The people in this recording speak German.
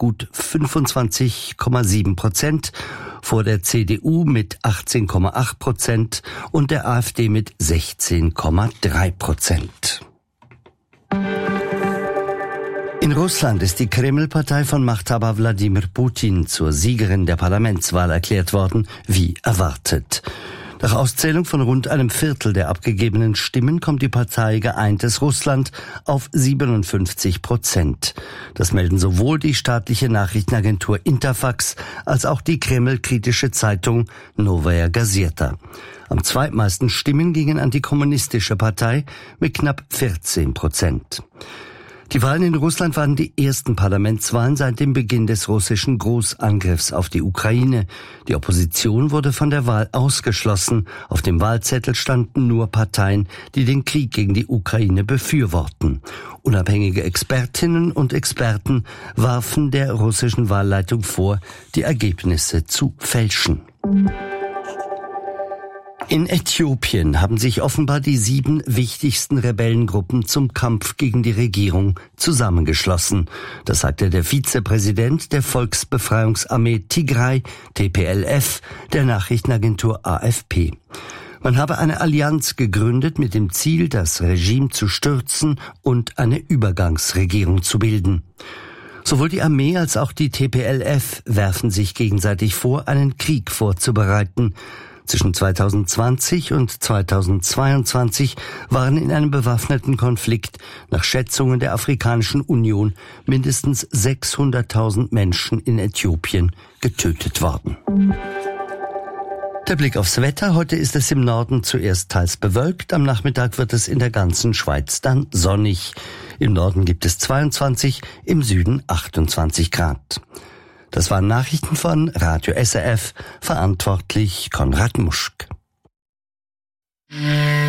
gut 25,7%, vor der CDU mit 18,8% und der AfD mit 16,3%. In Russland ist die Kreml-Partei von Machthaber Wladimir Putin zur Siegerin der Parlamentswahl erklärt worden, wie erwartet. Nach Auszählung von rund einem Viertel der abgegebenen Stimmen kommt die Partei Geeintes Russland auf 57%. Das melden sowohl die staatliche Nachrichtenagentur Interfax als auch die Kreml-kritische Zeitung Novaya Gazeta. Am zweitmeisten Stimmen gingen an die kommunistische Partei mit knapp 14%. Die Wahlen in Russland waren die ersten Parlamentswahlen seit dem Beginn des russischen Großangriffs auf die Ukraine. Die Opposition wurde von der Wahl ausgeschlossen. Auf dem Wahlzettel standen nur Parteien, die den Krieg gegen die Ukraine befürworten. Unabhängige Expertinnen und Experten warfen der russischen Wahlleitung vor, die Ergebnisse zu fälschen. In Äthiopien haben sich offenbar die 7 wichtigsten Rebellengruppen zum Kampf gegen die Regierung zusammengeschlossen. Das sagte der Vizepräsident der Volksbefreiungsarmee Tigray, TPLF, der Nachrichtenagentur AFP. Man habe eine Allianz gegründet mit dem Ziel, das Regime zu stürzen und eine Übergangsregierung zu bilden. Sowohl die Armee als auch die TPLF werfen sich gegenseitig vor, einen Krieg vorzubereiten. Zwischen 2020 und 2022 waren in einem bewaffneten Konflikt nach Schätzungen der Afrikanischen Union mindestens 600.000 Menschen in Äthiopien getötet worden. Der Blick aufs Wetter. Heute ist es im Norden zuerst teils bewölkt. Am Nachmittag wird es in der ganzen Schweiz dann sonnig. Im Norden gibt es 22, im Süden 28 Grad. Das waren Nachrichten von Radio SRF, verantwortlich Konrad Muschk.